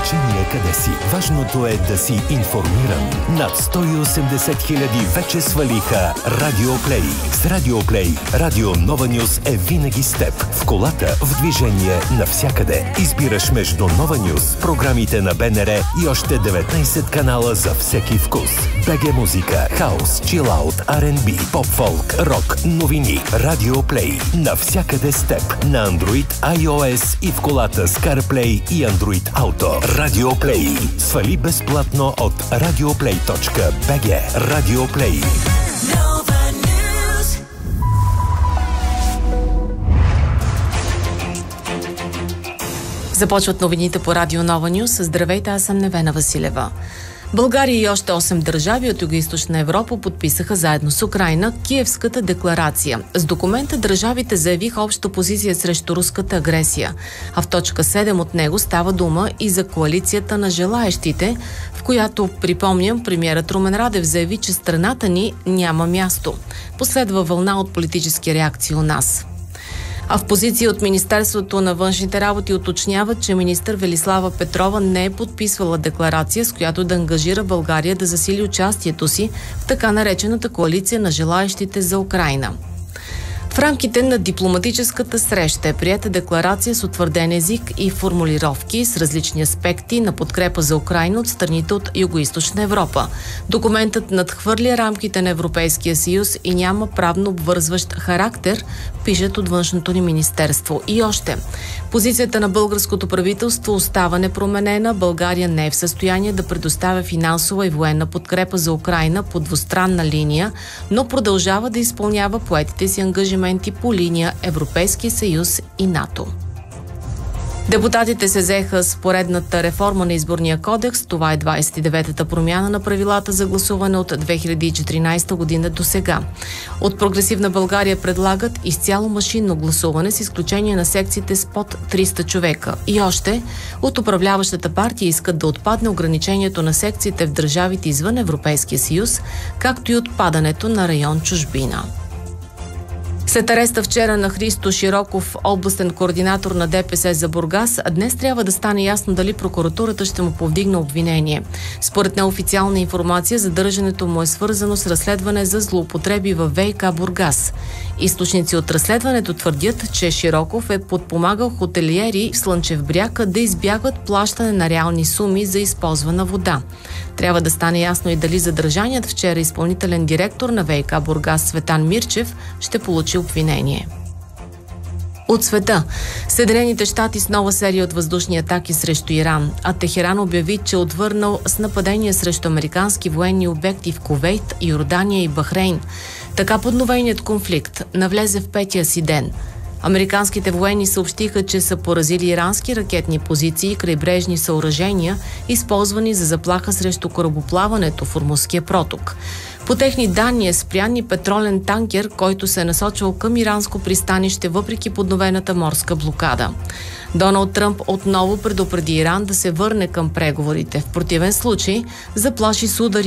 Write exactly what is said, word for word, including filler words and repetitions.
значение къде си. Важното е да си информиран. Над сто и осемдесет хиляди вече свалиха Радиоплей. С Радиоплей Радио Нова Нюз е винаги с теб. В колата, в движение, навсякъде. Избираш между Нова Нюз, програмите на БНР и още деветнайсет канала за всеки вкус. БГ музика, хаус, чилаут, Ар енд Би, поп-фолк, рок, новини. Радиоплей. Навсякъде с теб. На Android, iOS и в колата с CarPlay и Android Auto. Радиоплей. Свали безплатно от радиоплей точка би джи. Радиоплей. Започват новините по Радио Нова Нюз. Здравейте, аз съм Невена Василева. България и още осем държави от Югоизточна Европа подписаха заедно с Украйна Киевската декларация. С документа държавите заявиха обща позиция срещу руската агресия, а в точка седем от него става дума и за коалицията на желаещите, в която, припомням, премиерът Румен Радев заяви, че страната ни няма място. Последва вълна от политически реакции у нас. А в позиция от Министерството на външните работи уточняват, че министър Велислава Петрова не е подписвала декларация, с която да ангажира България да засили участието си в така наречената коалиция на желаещите за Украйна. В рамките на дипломатическата среща е приета декларация с утвърден език и формулировки с различни аспекти на подкрепа за Украйна от страните от Югоизточна Европа. Документът надхвърля рамките на Европейския съюз и няма правно обвързващ характер, пишат от Външното ни министерство. И още. Позицията на българското правителство остава непроменена. България не е в състояние да предоставя финансова и военна подкрепа за Украйна по двустранна линия, но продължава да изпълнява поетите си ангажименти по линия Европейски съюз и НАТО. Депутатите се взеха с поредната реформа на изборния кодекс. Това е двадесет и деветата промяна на правилата за гласуване от две хиляди и четиринадесета година до сега. От Прогресивна България предлагат изцяло машинно гласуване с изключение на секциите с под триста човека. И още от управляващата партия искат да отпадне ограничението на секциите в държавите извън Европейския съюз, както и отпадането на район чужбина. След ареста вчера на Христо Широков, областен координатор на ДПС за Бургас, днес трябва да стане ясно дали прокуратурата ще му повдигне обвинение. Според неофициална информация, задържането му е свързано с разследване за злоупотреби във ВиК Бургас. Източници от разследването твърдят, че Широков е подпомагал хотелиери в Слънчев бряг да избягват плащане на реални суми за използвана вода. Трябва да стане ясно и дали задържаният вчера изпълнителен директор на ВиК Бургас Цветан Мирчев ще получи обвинение. От света. Съединените щати с нова серия от въздушни атаки срещу Иран, а Техеран обяви, че отвърнал с нападения срещу американски военни обекти в Кувейт, Йордания и Бахрейн. Така подновеният конфликт навлезе в петия си ден. Американските военни съобщиха, че са поразили ирански ракетни позиции и крайбрежни съоръжения, използвани за заплаха срещу корабоплаването в Ормузския проток. По техни данни е спрян и петролен танкер, който се е насочвал към иранско пристанище въпреки подновената морска блокада. Доналд Тръмп отново предупреди Иран да се върне към преговорите. В противен случай заплаши с удари